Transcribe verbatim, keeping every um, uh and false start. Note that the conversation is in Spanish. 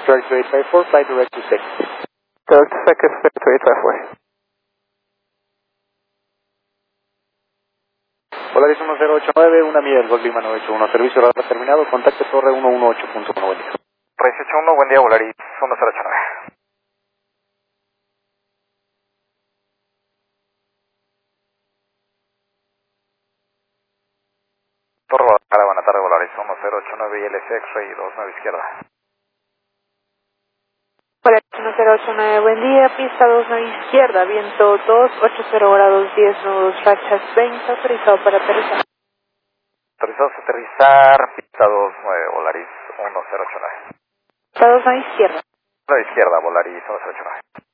Charlie two eight five four, flight direct to six. Direct to second, two eight five four. Polaris uno cero ocho nueve, una milla del Golf Lima nueve ocho uno, servicio radar terminado, contacto torre uno uno ocho punto uno, buen día. Torre dieciocho uno, buen día, Volaris uno cero ocho nueve. Torre Guadalajara, buena tarde, Volaris uno cero ocho nueve y L C X-Ray dos nueve izquierda. Polaris uno cero ocho nueve, buen día, pista dos nueve izquierda, viento dos ochenta grados diez nudos, rachas veinte, autorizado para aterrizar. Autorizados a aterrizar, pista dos nueve, Volaris uno cero ocho nueve. Pista dos nueve izquierda. La izquierda, Volaris uno cero ocho nueve.